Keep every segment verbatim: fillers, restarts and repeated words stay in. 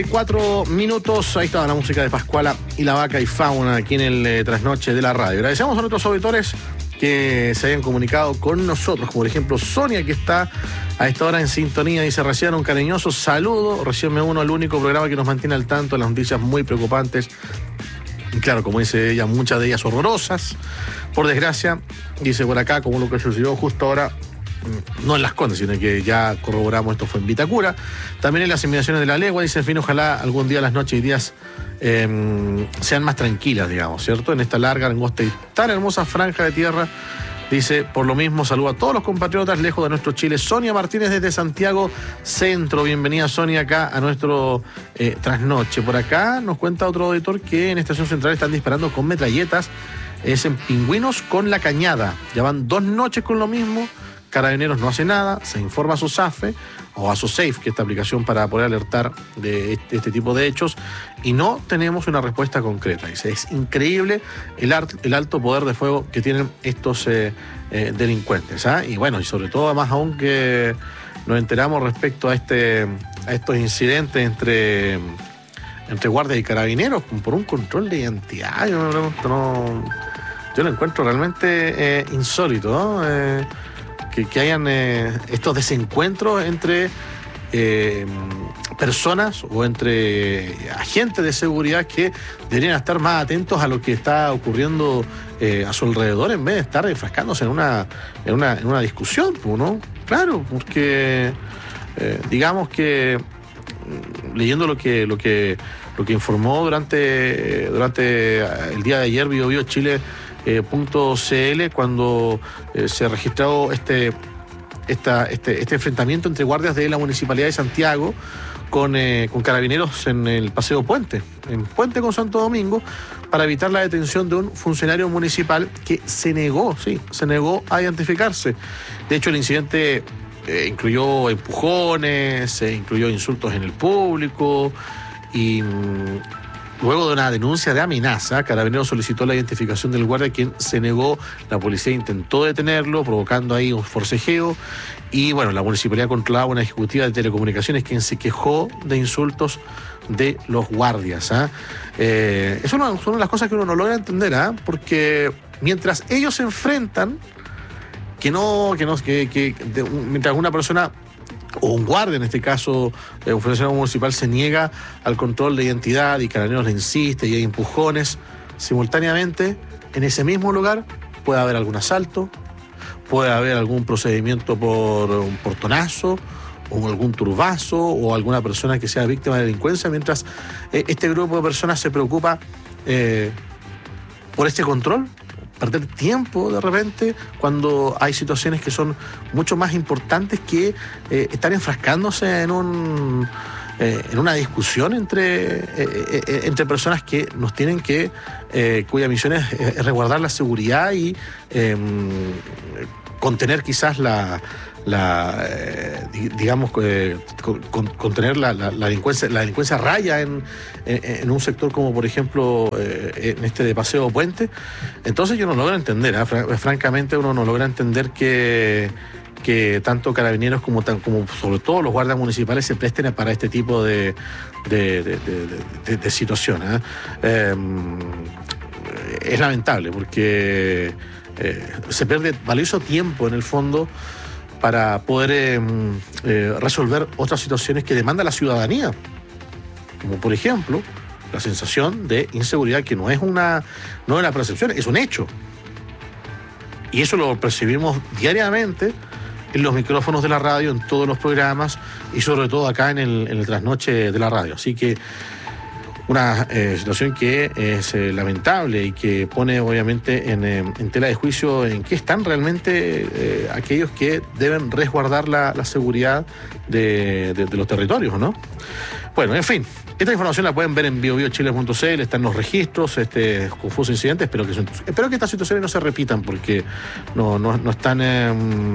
Cuatro minutos, ahí estaba la música de Pascuala y la vaca y fauna aquí en el eh, trasnoche de la radio. Agradecemos a nuestros auditores que se hayan comunicado con nosotros, como por ejemplo Sonia, que está a esta hora en sintonía, dice: reciban un cariñoso saludo, recién me uno al único programa que nos mantiene al tanto de las noticias muy preocupantes. Y claro, como dice ella, muchas de ellas horrorosas, por desgracia. Dice por acá, como lo que sucedió justo ahora, no en Las Condes, sino que ya corroboramos, esto fue en Vitacura. También en las inmediaciones de La Legua, dice, en fin, ojalá algún día las noches y días eh, sean más tranquilas, digamos, ¿cierto? En esta larga, angosta y tan hermosa franja de tierra. Dice, por lo mismo, saludo a todos los compatriotas lejos de nuestro Chile. Sonia Martínez desde Santiago Centro. Bienvenida, Sonia, acá a nuestro eh, trasnoche. Por acá nos cuenta otro auditor que en Estación Central están disparando con metralletas. Es en Pingüinos con La Cañada. Ya van dos noches con lo mismo. Carabineros no hace nada, se informa a SOSAFE o a SOSAFE, que es esta aplicación para poder alertar de este, este tipo de hechos, y no tenemos una respuesta concreta. Dice, es increíble el, art, el alto poder de fuego que tienen estos eh, eh, delincuentes. ¿ah? Y bueno, y sobre todo, más aún que nos enteramos respecto a, este, a estos incidentes entre, entre guardias y carabineros por un control de identidad. Yo, no, no, yo lo encuentro realmente eh, insólito, ¿no? Eh, Que, que hayan eh, estos desencuentros entre eh, personas o entre agentes de seguridad que deberían estar más atentos a lo que está ocurriendo eh, a su alrededor en vez de estar enfrascándose en una, en una, en una discusión, ¿no? Claro, porque eh, digamos que leyendo lo que, lo que, lo que informó durante, durante el día de ayer Bio Bio Chile Eh, punto .cl, cuando eh, se registró este, esta, este, este enfrentamiento entre guardias de la Municipalidad de Santiago con, eh, con carabineros en el Paseo Puente, en Puente con Santo Domingo, para evitar la detención de un funcionario municipal que se negó, sí, se negó a identificarse. De hecho, el incidente eh, incluyó empujones, eh, incluyó insultos en el público y... Mm, luego de una denuncia de amenaza, Carabineros solicitó la identificación del guardia, quien se negó. La policía intentó detenerlo, provocando ahí un forcejeo. Y bueno, la municipalidad controlaba una ejecutiva de telecomunicaciones quien se quejó de insultos de los guardias. ¿eh? Eh, eso es una, son las cosas que uno no logra entender, ¿eh? Porque mientras ellos se enfrentan, que no, que no, que, que de, mientras una persona o un guardia, en este caso eh, un funcionario municipal, se niega al control de identidad y Carabineros le insiste y hay empujones, simultáneamente en ese mismo lugar puede haber algún asalto, puede haber algún procedimiento por un portonazo o algún turbazo o alguna persona que sea víctima de delincuencia, mientras eh, este grupo de personas se preocupa eh, por este control. Perder tiempo de repente cuando hay situaciones que son mucho más importantes que eh, estar enfrascándose en un eh, en una discusión entre, eh, eh, entre personas que nos tienen que, eh, cuya misión es, es resguardar la seguridad y eh, contener quizás la la eh, digamos eh, con, contener la, la, la delincuencia la delincuencia raya en, en, en un sector como por ejemplo eh, en este de Paseo Puente. Entonces yo no logro entender, ¿eh? Fran- francamente uno no logra entender que que tanto Carabineros como tan, como sobre todo los guardias municipales se presten para este tipo de de, de, de, de, de situaciones. ¿eh? Eh, es lamentable porque eh, se pierde valioso tiempo en el fondo para poder eh, eh, resolver otras situaciones que demanda la ciudadanía, como por ejemplo la sensación de inseguridad, que no es una, no es una percepción, es un hecho. Y eso lo percibimos diariamente en los micrófonos de la radio, en todos los programas y sobre todo acá en el, en el trasnoche de la radio. Así que una eh, situación que es eh, lamentable y que pone obviamente en, eh, en tela de juicio en qué están realmente eh, aquellos que deben resguardar la, la seguridad de, de, de los territorios, ¿no? Bueno, en fin, esta información la pueden ver en bio bio chile punto cl, están los registros, este confuso incidente. Espero que, espero que estas situaciones no se repitan porque no, no, no están... Eh,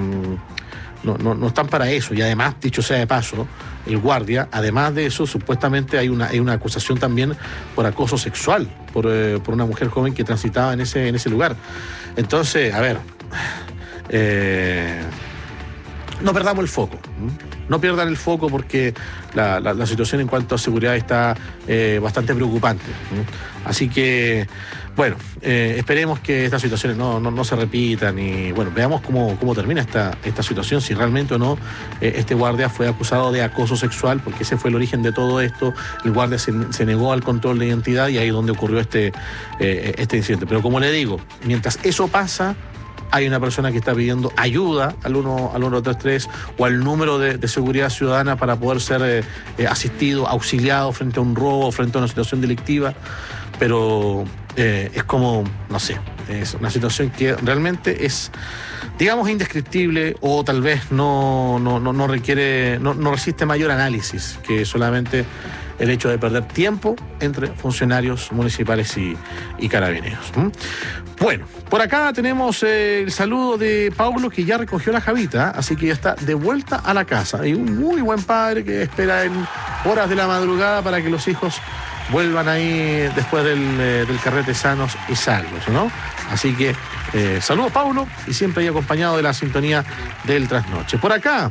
No, no, no están para eso. Y además, dicho sea de paso, el guardia, además de eso, supuestamente hay una, hay una acusación también por acoso sexual por, eh, por una mujer joven que transitaba en ese, en ese lugar. Entonces, a ver, eh, no perdamos el foco. ¿Mm? no pierdan el foco porque la, la, la situación en cuanto a seguridad está eh, bastante preocupante. ¿Mm? Así que, bueno, eh, esperemos que estas situaciones no, no, no se repitan y, bueno, veamos cómo, cómo termina esta, esta situación, si realmente o no eh, este guardia fue acusado de acoso sexual, porque ese fue el origen de todo esto. El guardia se, se negó al control de identidad y ahí es donde ocurrió este, eh, este incidente. Pero como le digo, mientras eso pasa, hay una persona que está pidiendo ayuda al uno al uno tres tres o al número de, de seguridad ciudadana para poder ser eh, eh, asistido, auxiliado frente a un robo, frente a una situación delictiva, pero eh, es como, no sé, es una situación que realmente es, digamos, indescriptible o tal vez no, no, no, no requiere, no, no resiste mayor análisis que solamente el hecho de perder tiempo entre funcionarios municipales y, y carabineros. ¿Mm? Bueno, por acá tenemos eh, el saludo de Paulo, que ya recogió la javita, así que ya está de vuelta a la casa. Y un muy buen padre que espera en horas de la madrugada para que los hijos vuelvan ahí después del, eh, del carrete sanos y salvos, ¿no? Así que eh, saludos, Paulo, y siempre ahí acompañado de la sintonía del trasnoche. Por acá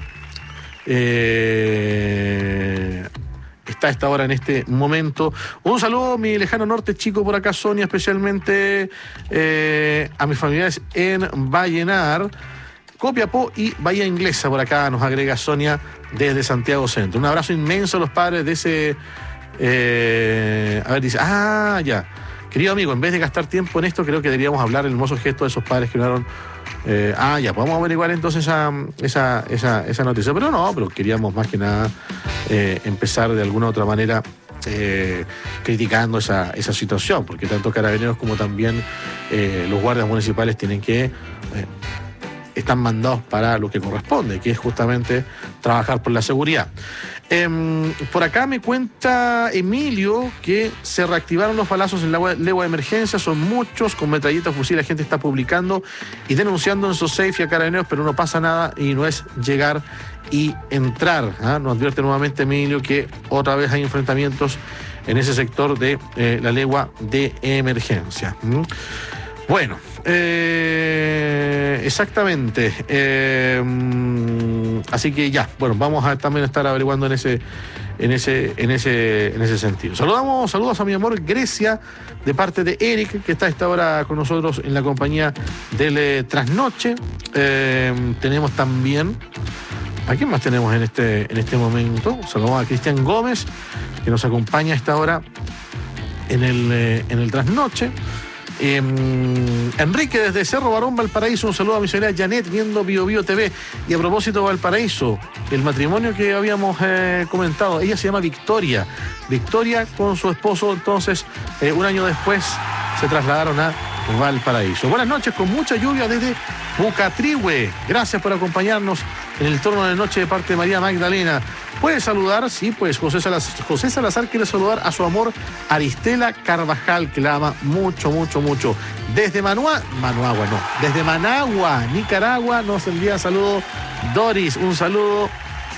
eh, está a esta hora en este momento. Un saludo, mi lejano norte chico, por acá, Sonia, especialmente eh, a mis familiares en Vallenar, Copiapó y Bahía Inglesa. Por acá nos agrega Sonia desde Santiago Centro. Un abrazo inmenso a los padres de ese... Eh, a ver, dice, ah, ya. Querido amigo, en vez de gastar tiempo en esto, creo que deberíamos hablar del hermoso gesto de esos padres que donaron. Eh, ah, ya, podemos averiguar entonces esa, esa, esa, esa noticia. Pero no, pero queríamos más que nada eh, empezar de alguna u otra manera eh, criticando esa, esa situación, porque tanto carabineros como también eh, los guardias municipales tienen que... Eh, están mandados para lo que corresponde, que es justamente trabajar por la seguridad. Eh, por acá me cuenta Emilio que se reactivaron los balazos en la legua de emergencia, son muchos, con metralletas, fusil, la gente está publicando y denunciando en SOSAFE y a carabineros, pero no pasa nada y no es llegar y entrar. ¿eh? Nos advierte nuevamente Emilio que otra vez hay enfrentamientos en ese sector de eh, la legua de emergencia. ¿Mm? Bueno, eh, exactamente. Eh, así que ya, bueno, vamos a también estar averiguando en ese, en ese, en ese, en ese sentido. Saludamos, saludos a mi amor Grecia, de parte de Eric, que está a esta hora con nosotros en la compañía del eh, Trasnoche. Eh, tenemos también, ¿a quién más tenemos en este, en este momento? Saludamos a Cristian Gómez, que nos acompaña a esta hora en el, eh, en el Trasnoche. Eh, Enrique desde Cerro Barón, Valparaíso, un saludo a mi señora Janet viendo Bio Bio T V. Y a propósito de Valparaíso, el matrimonio que habíamos eh, comentado, ella se llama Victoria Victoria con su esposo, entonces eh, un año después se trasladaron a Valparaíso. Buenas noches, con mucha lluvia desde Bucatrihue. Gracias por acompañarnos en el turno de noche de parte de María Magdalena. ¿Puede saludar? Sí, pues José Salazar, José Salazar quiere saludar a su amor Aristela Carvajal, que la ama mucho, mucho, mucho. Desde Manua, Manuagua, no, desde Managua, Nicaragua, nos envía saludo Doris. Un saludo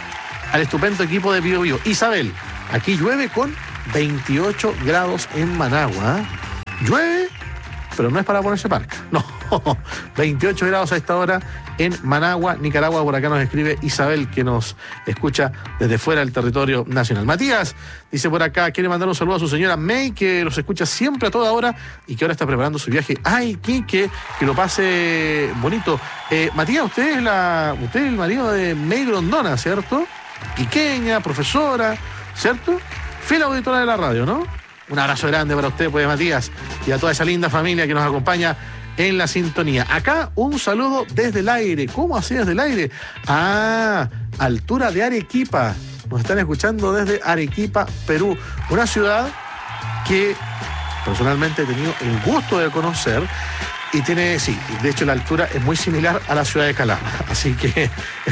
al estupendo equipo de Bio Bio. Isabel, aquí llueve con veintiocho grados en Managua. ¿eh? Llueve, pero no es para ponerse parca. No, veintiocho grados a esta hora en Managua, Nicaragua. Por acá nos escribe Isabel, que nos escucha desde fuera del territorio nacional. Matías dice por acá, quiere mandar un saludo a su señora May, que los escucha siempre a toda hora y que ahora está preparando su viaje. Ay, Quique, que lo pase bonito. Eh, Matías, usted es, la, usted es el marido de May Grondona, ¿cierto? Quiqueña, profesora, ¿cierto? Fiel auditora de la radio, ¿no? Un abrazo grande para usted, pues, Matías, y a toda esa linda familia que nos acompaña en la sintonía. Acá un saludo desde el aire. ¿Cómo así desde el aire? Ah, altura de Arequipa. Nos están escuchando desde Arequipa, Perú. Una ciudad que personalmente he tenido el gusto de conocer. Y tiene, sí, de hecho la altura es muy similar a la ciudad de Calama. Así que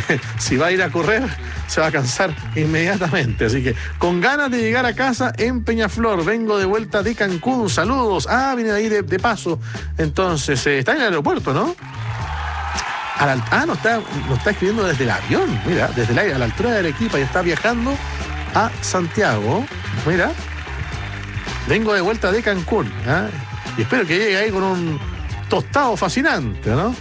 si va a ir a correr, se va a cansar inmediatamente. Así que con ganas de llegar a casa en Peñaflor. Vengo de vuelta de Cancún. Saludos. Ah, viene de ahí de, de paso. Entonces, eh, está en el aeropuerto, ¿no? A la, ah, nos está, nos está escribiendo desde el avión. Mira, desde el aire, a la altura de Arequipa. Y está viajando a Santiago. Mira. Vengo de vuelta de Cancún. ¿eh? Y espero que llegue ahí con un tostado fascinante, ¿no?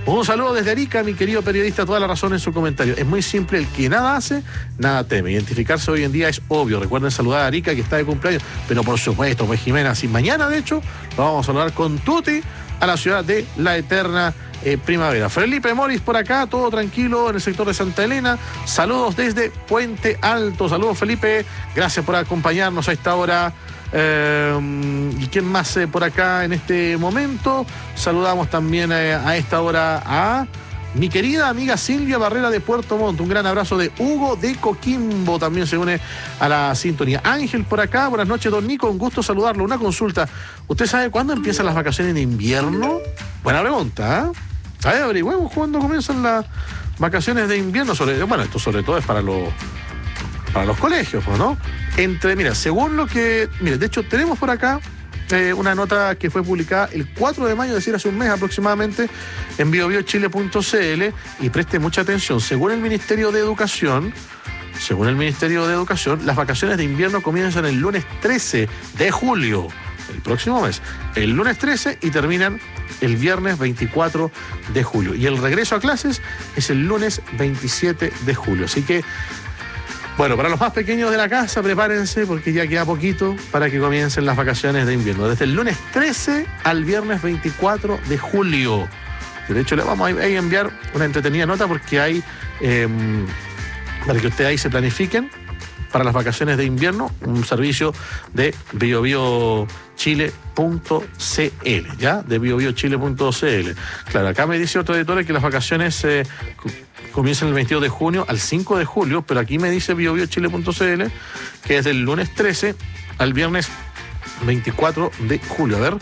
Un saludo desde Arica, mi querido periodista, toda la razón en su comentario. Es muy simple, el que nada hace, nada teme. Identificarse hoy en día es obvio. Recuerden saludar a Arica, que está de cumpleaños, pero por supuesto, pues Jimena, si mañana de hecho, lo vamos a saludar con tutti a la ciudad de la eterna eh, primavera. Felipe Moris por acá, todo tranquilo en el sector de Santa Elena. Saludos desde Puente Alto. Saludos, Felipe. Gracias por acompañarnos a esta hora. Eh, ¿Y quién más eh, por acá en este momento? Saludamos también eh, a esta hora a mi querida amiga Silvia Barrera de Puerto Montt. Un gran abrazo de Hugo de Coquimbo, también se une a la sintonía. Ángel por acá, buenas noches, don Nico, un gusto saludarlo. Una consulta, ¿usted sabe cuándo empiezan las vacaciones de invierno? Buena pregunta, ¿eh? A ver, averigüemos cuándo comienzan las vacaciones de invierno. Sobre, bueno, esto sobre todo es para los para los colegios, ¿no? Entre, mira, según lo que... Mire, de hecho, tenemos por acá eh, una nota que fue publicada el cuatro de mayo, es decir, hace un mes aproximadamente, en bio bio chile punto c l, y preste mucha atención. Según el Ministerio de Educación, según el Ministerio de Educación, las vacaciones de invierno comienzan el lunes trece de julio, el próximo mes, el lunes trece, y terminan el viernes veinticuatro de julio. Y el regreso a clases es el lunes veintisiete de julio. Así que, bueno, para los más pequeños de la casa, prepárense porque ya queda poquito para que comiencen las vacaciones de invierno. Desde el lunes trece al viernes veinticuatro de julio. De hecho, le vamos a enviar una entretenida nota porque hay, eh, para que ustedes ahí se planifiquen para las vacaciones de invierno, un servicio de bio bio chile punto c l, ¿ya? De bio bio chile punto c l. Claro, acá me dice otro editor que las vacaciones eh, comienzan el veintidós de junio al cinco de julio, pero aquí me dice bio bio chile punto c l que es del lunes trece al viernes veinticuatro de julio. A ver.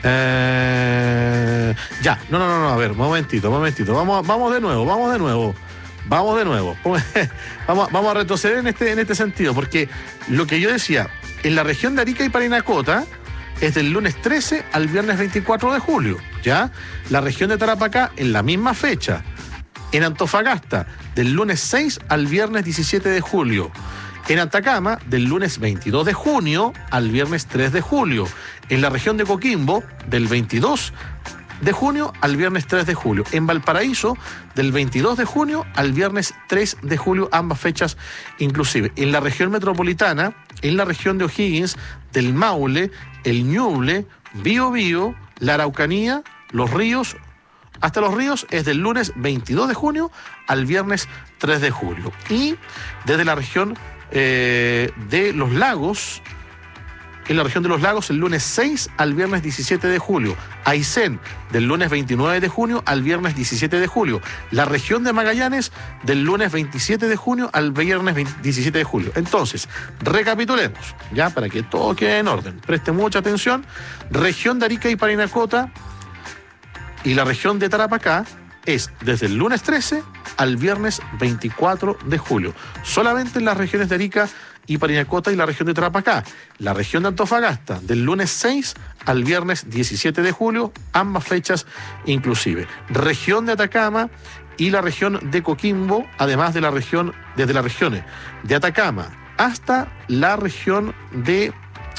Eh, ya, no, no, no, no, a ver, momentito, momentito. Vamos, vamos de nuevo, vamos de nuevo. Vamos de nuevo. Vamos, vamos a retroceder en este, en este sentido, porque lo que yo decía, en la región de Arica y Parinacota es del lunes trece al viernes veinticuatro de julio, ¿ya? La región de Tarapacá en la misma fecha. En Antofagasta, del lunes seis al viernes diecisiete de julio. En Atacama, del lunes veintidós de junio al viernes tres de julio. En la región de Coquimbo, del veintidós de junio al viernes tres de julio. En Valparaíso, del veintidós de junio al viernes tres de julio, ambas fechas inclusive. En la región metropolitana, en la región de O'Higgins, del Maule, el Ñuble, Biobío, la Araucanía, Los Ríos, hasta Los Ríos es del lunes veintidós de junio al viernes tres de julio. Y desde la región eh, de Los Lagos, en la región de Los Lagos, el lunes seis al viernes diecisiete de julio. Aysén, del lunes veintinueve de junio al viernes diecisiete de julio. La región de Magallanes, del lunes veintisiete de junio al viernes diecisiete de julio. Entonces, recapitulemos, ya, para que todo quede en orden. Preste mucha atención. Región de Arica y Parinacota y la región de Tarapacá es desde el lunes trece al viernes veinticuatro de julio. Solamente en las regiones de Arica y Parinacota y la región de Tarapacá. La región de Antofagasta, del lunes seis al viernes diecisiete de julio, ambas fechas inclusive. Región de Atacama y la región de Coquimbo, además de la región, desde las regiones de Atacama hasta la región de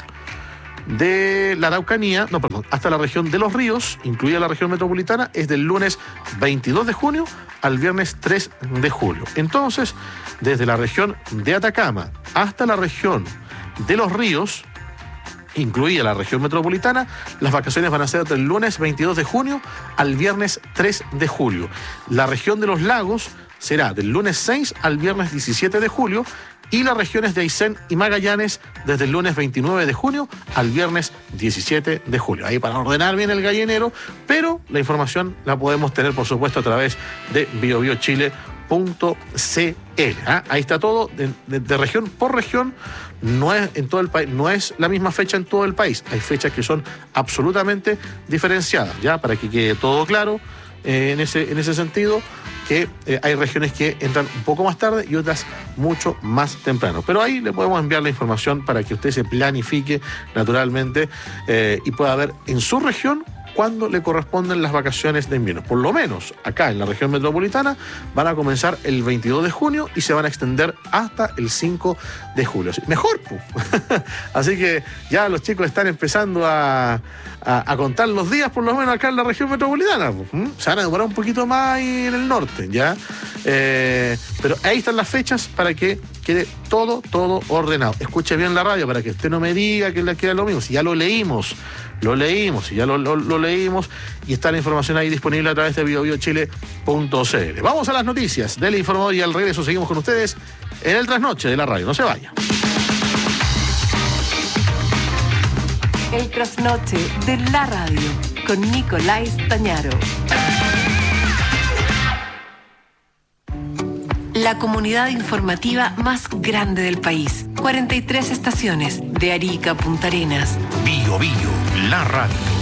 de la Araucanía, no, perdón, hasta la región de Los Ríos, incluida la región metropolitana, es del lunes veintidós de junio al viernes tres de julio. Entonces, desde la región de Atacama hasta la región de Los Ríos, incluida la región metropolitana, las vacaciones van a ser del lunes veintidós de junio al viernes tres de julio. La región de Los Lagos será del lunes seis al viernes diecisiete de julio, y las regiones de Aysén y Magallanes desde el lunes veintinueve de junio al viernes diecisiete de julio. Ahí para ordenar bien el gallinero, pero la información la podemos tener, por supuesto, a través de bio bio chile punto c l. ¿Ah? Ahí está todo, de, de, de región por región. No es en todo el país, no es la misma fecha en todo el país. Hay fechas que son absolutamente diferenciadas, ya, para que quede todo claro eh, en ese, en ese sentido. Que eh, hay regiones que entran un poco más tarde y otras mucho más temprano. Pero ahí le podemos enviar la información para que usted se planifique naturalmente eh, y pueda ver en su región cuándo le corresponden las vacaciones de invierno. Por lo menos acá en la región metropolitana van a comenzar el veintidós de junio y se van a extender hasta el cinco de julio. Mejor, pues. Así que ya los chicos están empezando a, a, a contar los días, por lo menos acá en la región metropolitana. Pues. Se van a demorar un poquito más ahí en el norte, ¿ya? Eh, pero ahí están las fechas para que quede todo, todo ordenado. Escuche bien la radio para que usted no me diga que le queda lo mismo. Si ya lo leímos, lo leímos, si ya lo, lo, lo leímos y está la información ahí disponible a través de bio bio chile punto c l. Vamos a las noticias del Informador y al regreso seguimos con ustedes en el Trasnoche de la radio. No se vaya. El Trasnoche de la radio con Nicolás Tañaro. La comunidad informativa más grande del país. cuarenta y tres estaciones, de Arica a Punta Arenas. Bio Bio, la radio.